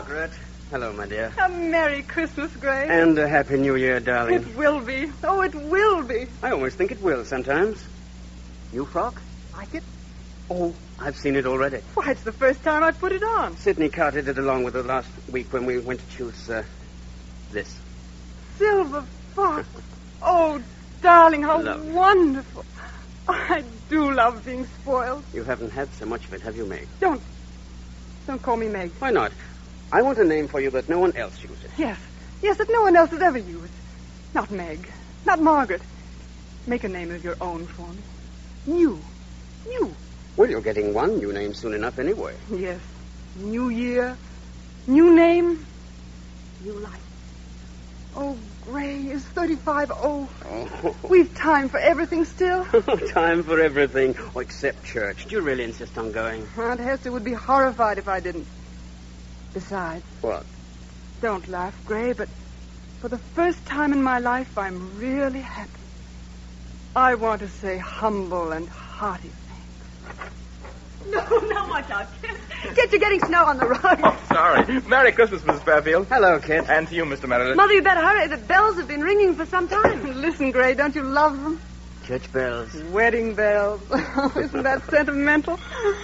Margaret. Hello, my dear. A Merry Christmas, Gray. And a Happy New Year, darling. It will be. Oh, it will be. I always think it will sometimes. New frock? Like it? Oh, I've seen it already. Why, it's the first time I've put it on. Sydney carted it along with it last week when we went to choose, this. Silver fox. Oh, darling, how Lovely. wonderful. I do love being spoiled. You haven't had so much of it, have you, Meg? Don't call me Meg. Why not? I want a name for you that no one else uses. Yes, that no one else has ever used. Not Meg. Not Margaret. Make a name of your own for me. New. Well, you're getting one new name soon enough anyway. Yes. New year. New name. New life. Oh, Gray is 35. Oh, we've time for everything still. Time for everything. Oh, except church. Do you really insist on going? Aunt Hester would be horrified if I didn't. Besides, What? don't laugh, Gray, but for the first time in my life, I'm really happy. I want to say humble and hearty thanks. No, watch out. Kit, you're getting snow on the rug. Oh, sorry. Merry Christmas, Mrs. Fairfield. Hello, Kit. And to you, Mr. Meredith. Mother, you better hurry. The bells have been ringing for some time. Listen, Gray, don't you love them? Church bells. Wedding bells. Isn't that sentimental?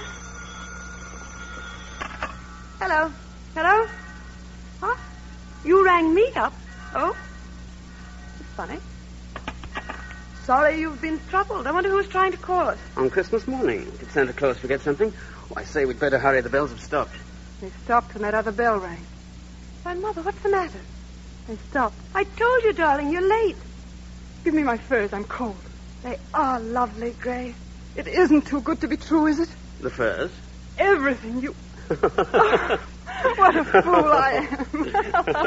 Hello? Huh? You rang me up? Oh? It's funny. Sorry you've been troubled. I wonder who's trying to call us. On Christmas morning. Did Santa Claus forget something? Oh, I say we'd better hurry. The bells have stopped. They stopped when that other bell rang. Why, Mother, what's the matter? They stopped. I told you, darling, you're late. Give me my furs. I'm cold. They are lovely, Gray. It isn't too good to be true, is it? The furs? Everything you... Oh, what a fool I am.